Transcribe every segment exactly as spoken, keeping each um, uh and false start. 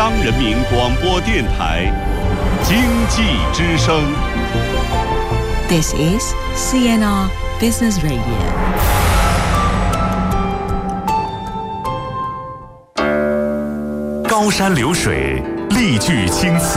央人民广播电台经济之声。 This is C N R Business Radio。 高山流水，丽句青词，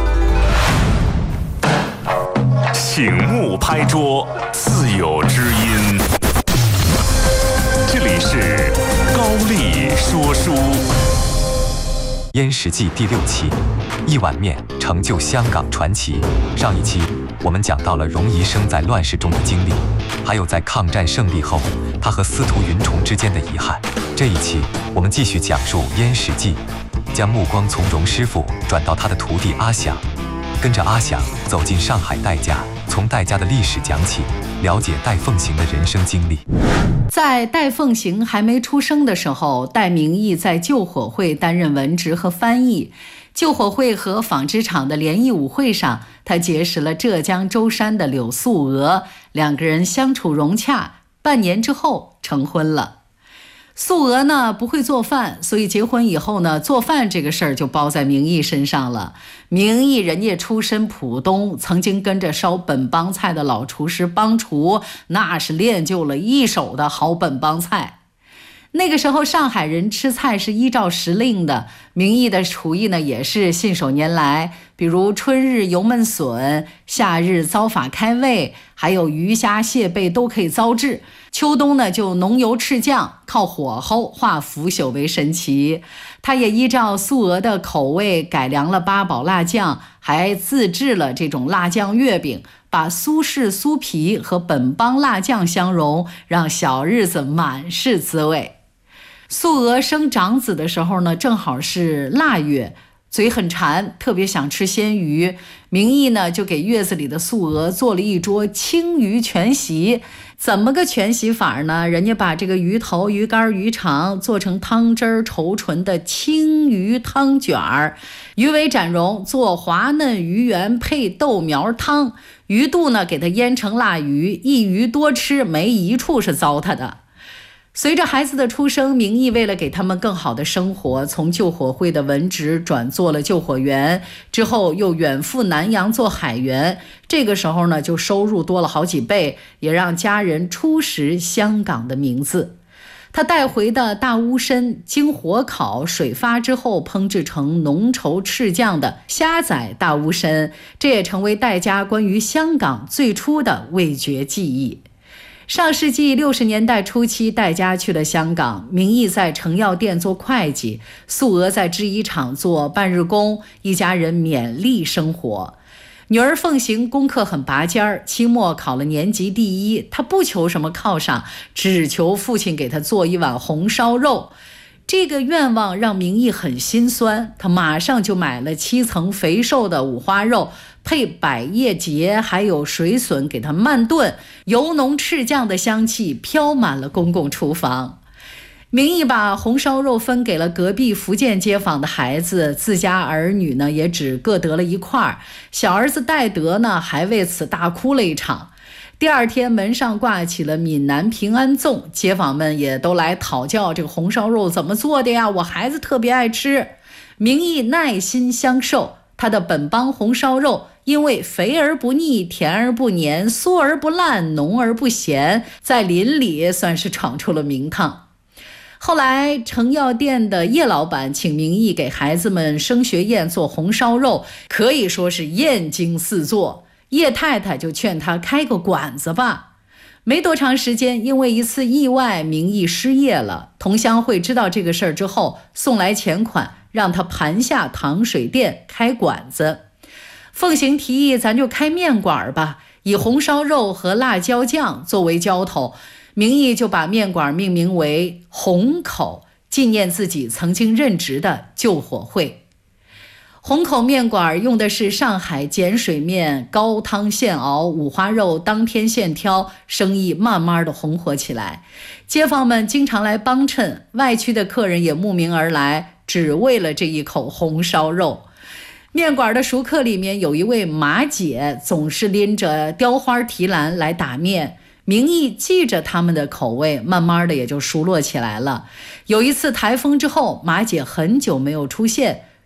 醒目拍桌，自有知音。这里是高丽说书。 燕食记第六期，一碗面成就香港传奇。上一期我们讲到了荣夷生在乱世中的经历，还有在抗战胜利后他和司徒云崇之间的遗憾。这一期我们继续讲述燕食记，将目光从荣师傅转到他的徒弟阿祥，跟着阿祥走进上海戴家，从戴家的历史讲起，了解戴凤行的人生经历。 在戴凤行还没出生的时候，戴明义在救火会担任文职和翻译。救火会和纺织厂的联谊舞会上，他结识了浙江舟山的柳素娥，两个人相处融洽，半年之后成婚了。素娥呢不会做饭，所以结婚以后呢，做饭这个事儿就包在明义身上了。明义人家出身浦东，曾经跟着烧本帮菜的老厨师帮厨，那是练就了一手的好本帮菜。那个时候上海人吃菜是依照时令的，明义的厨艺呢也是信手拈来，比如春日油焖笋，夏日糟法开胃，还有鱼虾蟹贝都可以糟制。秋冬呢就浓油赤酱，靠火候化腐朽为神奇。他也依照素娥的口味改良了八宝辣酱，还自制了这种辣酱月饼，把苏式酥皮和本帮辣酱相融，让小日子满是滋味。素娥生长子的时候呢，正好是腊月，嘴很馋，特别想吃鲜鱼。明义呢就给月子里的素娥做了一桌青鱼全席。怎么个全席法呢？人家把这个鱼头、鱼干、鱼肠做成汤汁儿稠醇的青鱼汤卷儿，鱼尾斩蓉做滑嫩鱼圆配豆苗汤，鱼肚呢给它腌成腊鱼，一鱼多吃，没一处是糟蹋的。随着孩子的出生，明义为了给他们更好的生活，从救火会的文职转做了救火员，之后又远赴南洋做海员。这个时候呢，就收入多了好几倍，也让家人初识香港的名字。他带回的大乌参经火烤水发之后烹制成浓稠赤酱的虾仔大乌参，这也成为戴家关于香港最初的味觉记忆。上世纪六十年代初期，戴家去了香港，明义在成药店做会计，素娥在制衣厂做半日工，一家人勉力生活。女儿凤行功课很拔尖儿，期末考了年级第一，她不求什么犒赏，只求父亲给她做一碗红烧肉。这个愿望让明义很心酸，他马上就买了七层肥瘦的五花肉，配百叶结还有水笋给它慢炖，油浓赤酱的香气飘满了公共厨房。明义把红烧肉分给了隔壁福建街坊的孩子，自家儿女呢也只各得了一块，小儿子戴德呢还为此大哭了一场。第二天门上挂起了闽南平安粽，街坊们也都来讨教这个红烧肉怎么做的呀，我孩子特别爱吃。明义耐心相授，他的本帮红烧肉因为肥而不腻，甜而不黏，酥而不烂，浓而不咸，在邻里算是闯出了名堂。后来成药店的叶老板请明义给孩子们升学宴做红烧肉，可以说是艳惊四座。叶太太就劝他开个馆子吧。没多长时间，因为一次意外，明义失业了。同乡会知道这个事儿之后，送来钱款，让他盘下糖水店开馆子。凤行提议咱就开面馆吧，以红烧肉和辣椒酱作为浇头。明义就把面馆命名为虹口，纪念自己曾经任职的救火会。虹口面馆用的是上海碱水面，高汤现熬，五花肉当天现挑，生意慢慢的红火起来。街坊们经常来帮衬，外区的客人也慕名而来，只为了这一口红烧肉。面馆的熟客里面有一位马姐，总是拎着雕花提篮来打面。明义记着他们的口味，慢慢的也就熟络起来了。有一次台风之后，马姐很久没有出现，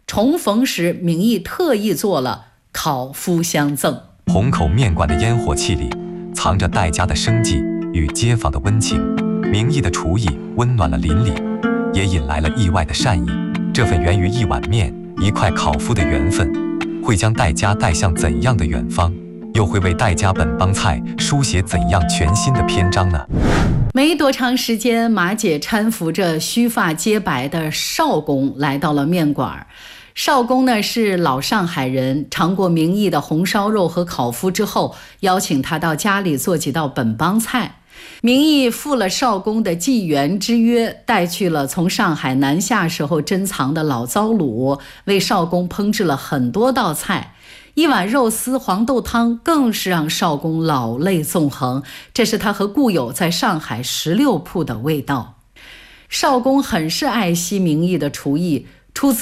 重逢时，明义特意做了烤麸相赠。 虹口面馆的烟火气里，藏着戴家的生计与街坊的温情。明义的厨艺温暖了邻里，也引来了意外的善意。这份源于一碗面、一块烤麸的缘分，会将戴家带向怎样的远方？又会为戴家本帮菜书写怎样全新的篇章呢？ 没多长时间，马姐搀扶着须发皆白的少公来到了面馆。少公呢是老上海人，尝过明义的红烧肉和烤麸之后，邀请他到家里做几道本帮菜。明义赴了少公的继园之约，带去了从上海南下时候珍藏的老糟卤，为少公烹制了很多道菜。一碗肉丝黄豆汤更是让少公老泪纵横，这是他和故友在上海十六铺的味道。少公很是爱惜明义的厨艺，出自